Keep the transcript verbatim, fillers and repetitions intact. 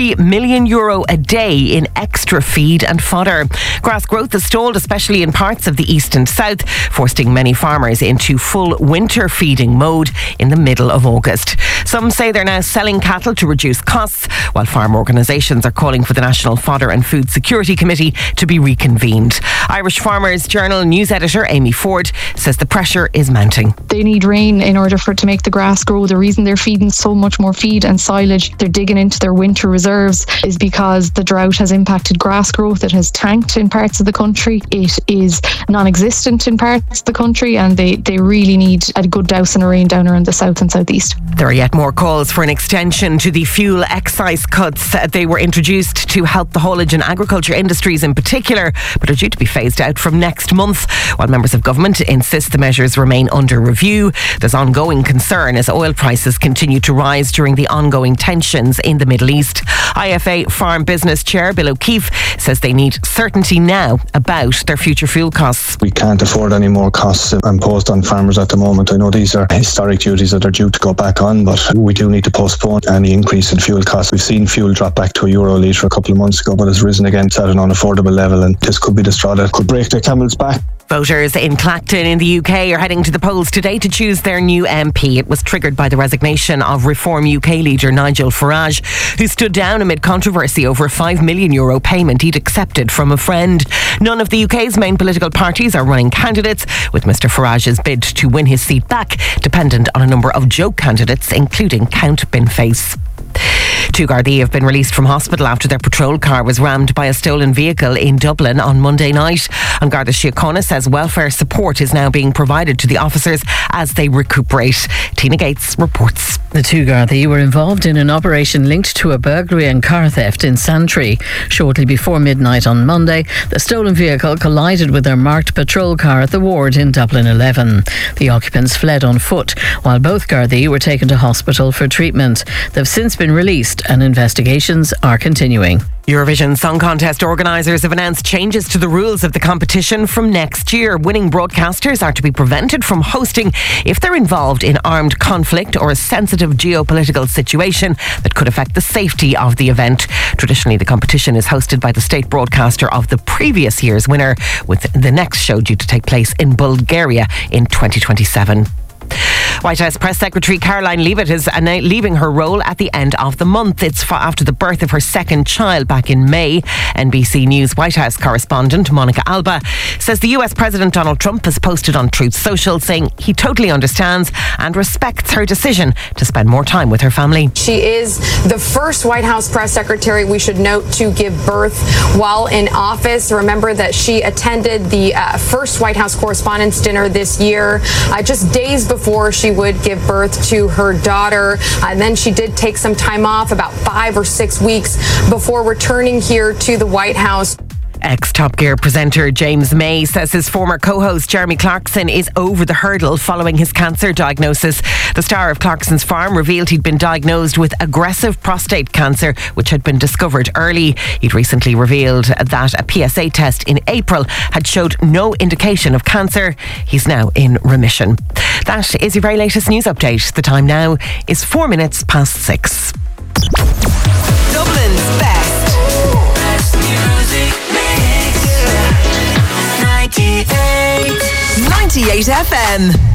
three million euro a day in extra feed and fodder. Grass growth has stalled, especially in parts of the east and south, forcing many farmers into full winter feeding mode in the middle of August. Some say they're now selling cattle to reduce costs, while farm organisations are calling for the National Fodder and Food Security Committee to be reconvened. Irish Farmers Journal news editor Amy Ford says the pressure is mounting. They need rain in order for it to make the grass grow. The reason they're feeding so much more feed and silage, they're digging into their winter reserves, is because the drought has impacted grass growth. It has tanked in parts of the country. It is non-existent in parts of the country, and they, they really need a good douse and a rain down around the south and southeast. There are yet more calls for an extension to the fuel excise cuts. They were introduced to help the haulage and agriculture industries in particular, but are due to be phased out from next month. While members of government insist the measures remain under review, there's ongoing concern as oil prices continue to rise during the ongoing tensions in the Middle East. I F A Farm Business Chair Bill O'Keefe says they need certainty now about their future fuel costs. We can't afford any more costs imposed on farmers at the moment. I know these are historic duties that are due to go back on, but we do need to postpone any increase in fuel costs. We've seen fuel drop back to a euro a litre a couple of months ago, but it's risen again to an unaffordable level, and this could be the straw that could break the camel's back. Voters in Clacton in the U K are heading to the polls today to choose their new M P. It was triggered by the resignation of Reform U K leader Nigel Farage, who stood down amid controversy over a five million euro payment he'd accepted from a friend. None of the U K's main political parties are running candidates, with Mr Farage's bid to win his seat back dependent on a number of joke candidates, including Count Binface. Two Gardaí have been released from hospital after their patrol car was rammed by a stolen vehicle in Dublin on Monday night. And Garda Síochána says welfare support is now being provided to the officers as they recuperate. Tina Gates reports. The two Gardaí were involved in an operation linked to a burglary and car theft in Santry. Shortly before midnight on Monday, the stolen vehicle collided with their marked patrol car at the ward in Dublin eleven. The occupants fled on foot, while both Gardaí were taken to hospital for treatment. They've since been released and investigations are continuing. Eurovision Song Contest organisers have announced changes to the rules of the competition from next year. Winning broadcasters are to be prevented from hosting if they're involved in armed conflict or a sensitive geopolitical situation that could affect the safety of the event. Traditionally, the competition is hosted by the state broadcaster of the previous year's winner, with the next show due to take place in Bulgaria in twenty twenty-seven. White House Press Secretary Caroline Leavitt is leaving her role at the end of the month. It's after the birth of her second child back in May. N B C News White House correspondent Monica Alba says the U S President Donald Trump has posted on Truth Social saying he totally understands and respects her decision to spend more time with her family. She is the first White House Press Secretary, we should note, to give birth while in office. Remember that she attended the uh, first White House Correspondents' Dinner this year, uh, just days before she would give birth to her daughter. And then she did take some time off, about five or six weeks, before returning here to the White House. Ex-Top Gear presenter James May says his former co-host Jeremy Clarkson is over the hurdle following his cancer diagnosis. The star of Clarkson's Farm revealed he'd been diagnosed with aggressive prostate cancer, which had been discovered early. He'd recently revealed that a P S A test in April had showed no indication of cancer. He's now in remission. That is your very latest news update. The time now is four minutes past six. Dublin's best. Best music mix. ninety-eight. ninety-eight F M.